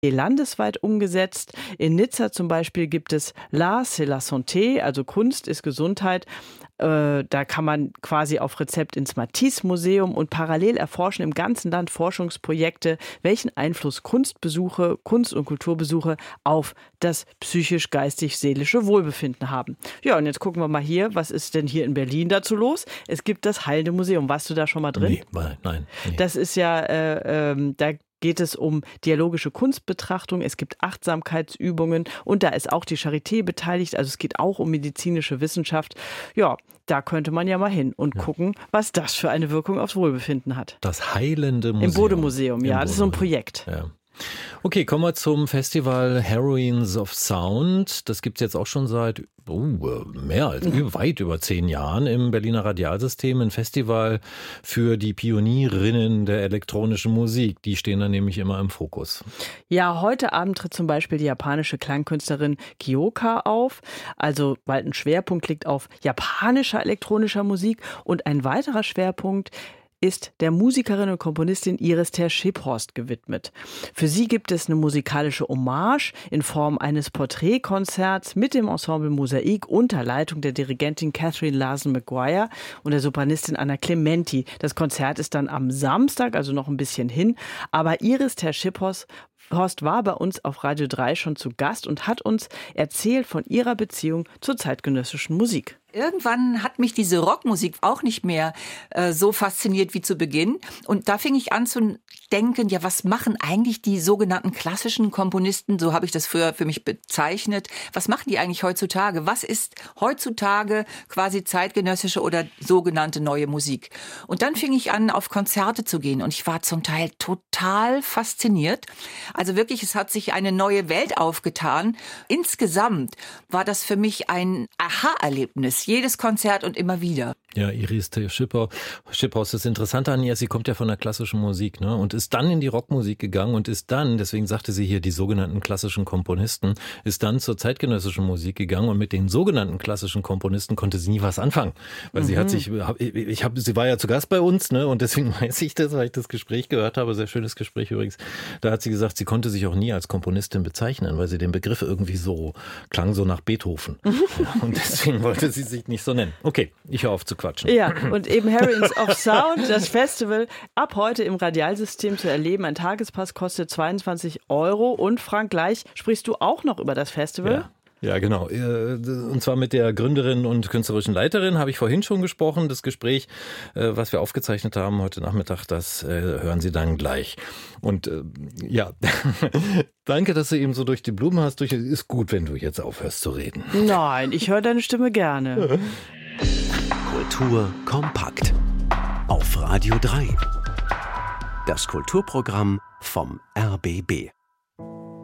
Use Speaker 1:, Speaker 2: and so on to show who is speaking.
Speaker 1: landesweit umgesetzt. In Nizza zum Beispiel gibt es L'Art c'est la santé, also Kunst ist Gesundheit. Da kann man quasi auf Rezept ins Matisse-Museum und parallel erforschen im ganzen Land Forschungsprojekte, welchen Einfluss Kunstbesuche, Kunst- und Kulturbesuche auf das psychisch-geistig-seelische Wohlbefinden haben. Ja, und jetzt gucken wir mal hier, was ist denn hier in Berlin dazu los? Es gibt das Heilende Museum. Warst du da schon mal drin?
Speaker 2: Nein.
Speaker 1: Das ist ja, da geht es um dialogische Kunstbetrachtung. Es gibt Achtsamkeitsübungen und da ist auch die Charité beteiligt. Also es geht auch um medizinische Wissenschaft. Ja, da könnte man ja mal hin und gucken, was das für eine Wirkung aufs Wohlbefinden hat.
Speaker 2: Das Heilende Museum.
Speaker 1: Im Bode-Museum, ja. Das ist so ein Projekt.
Speaker 2: Ja. Okay, kommen wir zum Festival Heroines of Sound. Das gibt es jetzt auch schon seit weit über 10 Jahren im Berliner Radialsystem. Ein Festival für die Pionierinnen der elektronischen Musik. Die stehen da nämlich immer im Fokus.
Speaker 1: Ja, heute Abend tritt zum Beispiel die japanische Klangkünstlerin Kyoka auf. Also, weil ein Schwerpunkt liegt auf japanischer elektronischer Musik. Und ein weiterer Schwerpunkt ist der Musikerin und Komponistin Iris Ter-Schiphorst gewidmet. Für sie gibt es eine musikalische Hommage in Form eines Porträtkonzerts mit dem Ensemble Mosaik unter Leitung der Dirigentin Catherine Larson-Maguire und der Sopranistin Anna Clementi. Das Konzert ist dann am Samstag, also noch ein bisschen hin. Aber Iris Ter-Schiphorst war bei uns auf Radio 3 schon zu Gast und hat uns erzählt von ihrer Beziehung zur zeitgenössischen Musik.
Speaker 3: Irgendwann hat mich diese Rockmusik auch nicht mehr so fasziniert wie zu Beginn. Und da fing ich an zu denken, ja, was machen eigentlich die sogenannten klassischen Komponisten? So habe ich das früher für mich bezeichnet. Was machen die eigentlich heutzutage? Was ist heutzutage quasi zeitgenössische oder sogenannte neue Musik? Und dann fing ich an, auf Konzerte zu gehen. Und ich war zum Teil total fasziniert. Also wirklich, es hat sich eine neue Welt aufgetan. Insgesamt war das für mich ein Aha-Erlebnis. Jedes Konzert und immer wieder.
Speaker 2: Ja, Iris Ter-Schiphorst, das Interessante an ihr, sie kommt ja von der klassischen Musik, ne, und ist dann in die Rockmusik gegangen und ist dann, deswegen sagte sie hier, die sogenannten klassischen Komponisten, ist dann zur zeitgenössischen Musik gegangen und mit den sogenannten klassischen Komponisten konnte sie nie was anfangen, weil sie hat sich, sie war ja zu Gast bei uns, ne, und deswegen weiß ich das, weil ich das Gespräch gehört habe, sehr schönes Gespräch übrigens, da hat sie gesagt, sie konnte sich auch nie als Komponistin bezeichnen, weil sie den Begriff irgendwie so, klang so nach Beethoven. Ja, und deswegen wollte sie sich nicht so nennen. Okay, ich höre auf zu quatschen.
Speaker 1: Ja, und eben Heroines of Sound, das Festival, ab heute im Radialsystem zu erleben. Ein Tagespass kostet 22 €. Und Frank, gleich sprichst du auch noch über das Festival?
Speaker 2: Ja, genau. Und zwar mit der Gründerin und künstlerischen Leiterin habe ich vorhin schon gesprochen. Das Gespräch, was wir aufgezeichnet haben heute Nachmittag, das hören Sie dann gleich. Und ja, danke, dass du eben so durch die Blumen hast. Ist gut, wenn du jetzt aufhörst zu reden.
Speaker 1: Nein, ich höre deine Stimme gerne.
Speaker 4: Kultur kompakt auf Radio 3. Das Kulturprogramm vom RBB.